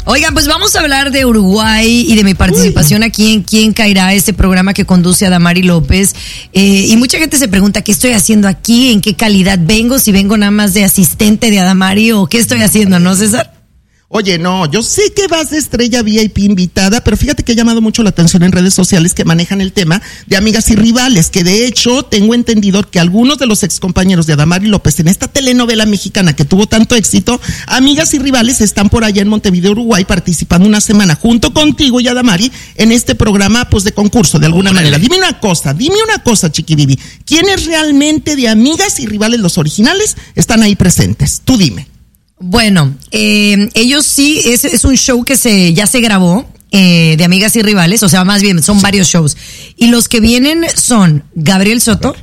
Oigan, pues vamos a hablar de Uruguay y de mi participación aquí en Quién Caerá, este programa que conduce Adamari López. Y mucha gente se pregunta, ¿qué estoy haciendo aquí? ¿En qué calidad vengo? Si vengo nada más de asistente de Adamari o qué estoy haciendo, ¿no, César? Oye, no, yo sé que vas de estrella VIP invitada, pero fíjate que ha llamado mucho la atención en redes sociales que manejan el tema de amigas y rivales, que de hecho tengo entendido que algunos de los excompañeros de Adamari López en esta telenovela mexicana que tuvo tanto éxito, Amigas y Rivales, están por allá en Montevideo, Uruguay, participando una semana junto contigo y Adamari en este programa pues de concurso, de alguna manera. Dime una cosa, Chiquibibi, ¿quiénes realmente de Amigas y Rivales, los originales, están ahí presentes? Tú dime. Bueno, ellos sí, es un show que ya se grabó, de Amigas y Rivales, o sea, más bien, son varios shows. Y los que vienen son Gabriel Soto,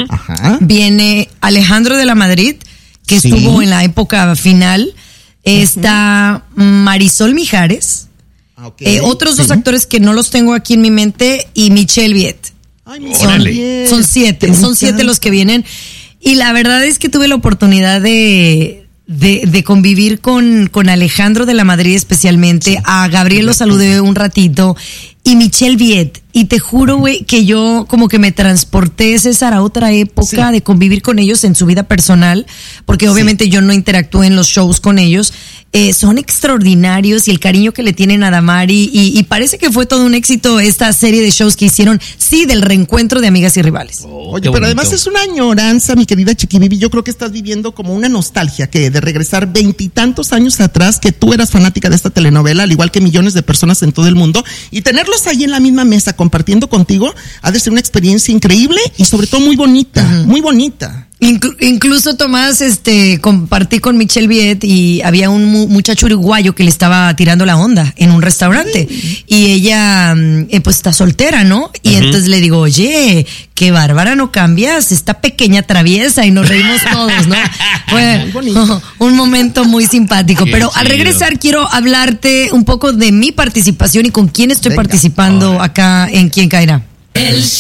viene Alejandro de la Madrid, que estuvo en la época final, está Marisol Mijares, otros dos actores que no los tengo aquí en mi mente, y Michelle Viet. Son siete los que vienen. Y la verdad es que tuve la oportunidad de convivir con Alejandro de la Madrid especialmente. A Gabriel lo saludé un ratito y Michelle Viet, y te juro, güey, que yo como que me transporté, César, a otra época de convivir con ellos en su vida personal, porque obviamente yo no interactúo en los shows con ellos. Son extraordinarios, y el cariño que le tienen a Adamari, y parece que fue todo un éxito esta serie de shows que hicieron, del reencuentro de Amigas y Rivales. Oye, pero además es una añoranza, mi querida Chiquibibi. Yo creo que estás viviendo como una nostalgia, que de regresar 20 y tantos años atrás, que tú eras fanática de esta telenovela, al igual que millones de personas en todo el mundo, y tenerlos ahí en la misma mesa compartiendo contigo, ha de ser una experiencia increíble y sobre todo muy bonita, muy bonita. Incluso, Tomás, compartí con Michelle Viet, y había un muchacho uruguayo que le estaba tirando la onda en un restaurante, y ella pues está soltera, ¿no? Y entonces le digo, oye, qué bárbara, no cambias, esta pequeña traviesa, y nos reímos todos, ¿no? Fue un momento muy simpático. Pero al regresar quiero hablarte un poco de mi participación y con quién estoy participando acá en Quién Caerá.